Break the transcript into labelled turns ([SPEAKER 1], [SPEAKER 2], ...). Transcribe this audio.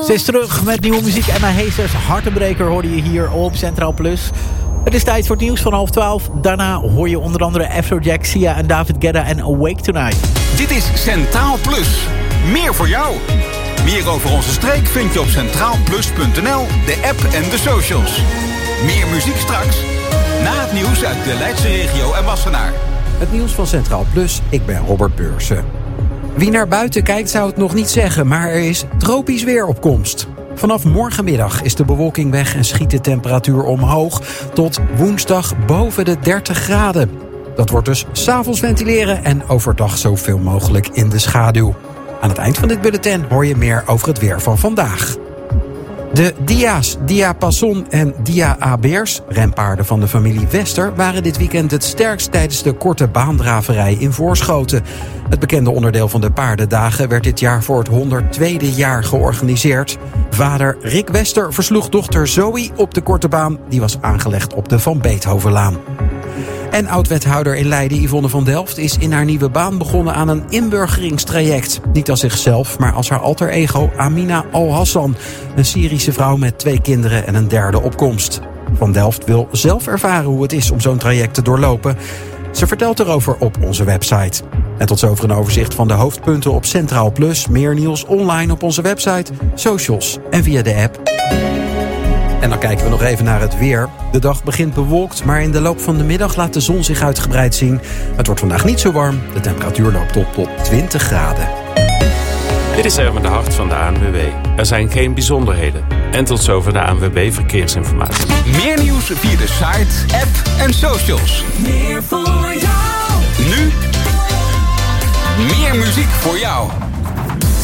[SPEAKER 1] Ze is terug met nieuwe muziek. Emma Heesters, Hartenbreker hoorde je hier op Centraal Plus. Het is tijd voor het nieuws van 11:30. Daarna hoor je onder andere Afrojack, Sia en David Guetta en Awake Tonight.
[SPEAKER 2] Dit is Centraal Plus. Meer voor jou. Meer over onze streek vind je op centraalplus.nl, de app en de socials. Meer muziek straks. Na het nieuws uit de Leidse regio en Wassenaar.
[SPEAKER 3] Het nieuws van Centraal Plus, ik ben Robert Beursen. Wie naar buiten kijkt zou het nog niet zeggen, maar er is tropisch weer op komst. Vanaf morgenmiddag is de bewolking weg en schiet de temperatuur omhoog tot woensdag boven de 30 graden. Dat wordt dus 's avonds ventileren en overdag zoveel mogelijk in de schaduw. Aan het eind van dit bulletin hoor je meer over het weer van vandaag. De Dia's, Diapason en Dia-Abeers, renpaarden van de familie Wester, waren dit weekend het sterkst tijdens de korte baandraverij in Voorschoten. Het bekende onderdeel van de paardendagen werd dit jaar voor het 102e jaar georganiseerd. Vader Rick Wester versloeg dochter Zoe op de korte baan. Die was aangelegd op de Van Beethovenlaan. En oud-wethouder in Leiden, Yvonne van Delft, is in haar nieuwe baan begonnen aan een inburgeringstraject. Niet als zichzelf, maar als haar alter ego Amina Al-Hassan. Een Syrische vrouw met 2 kinderen en een derde opkomst. Van Delft wil zelf ervaren hoe het is om zo'n traject te doorlopen. Ze vertelt erover op onze website. En tot zover een overzicht van de hoofdpunten op Centraal Plus. Meer nieuws online op onze website, socials en via de app. En dan kijken we nog even naar het weer. De dag begint bewolkt, maar in de loop van de middag laat de zon zich uitgebreid zien. Het wordt vandaag niet zo warm. De temperatuur loopt op tot 20 graden.
[SPEAKER 4] Dit is Erwin de Hart van de ANWB. Er zijn geen bijzonderheden. En tot zover de ANWB Verkeersinformatie.
[SPEAKER 2] Meer nieuws via de site, app en socials.
[SPEAKER 5] Meer voor jou.
[SPEAKER 2] Nu meer muziek voor jou.